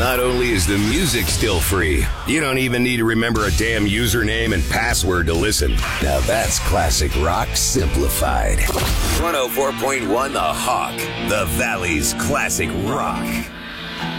Not only is the music still free, you don't even need to remember a damn username and password to listen. Now that's classic rock simplified. 104.1 The Hawk, the Valley's classic rock.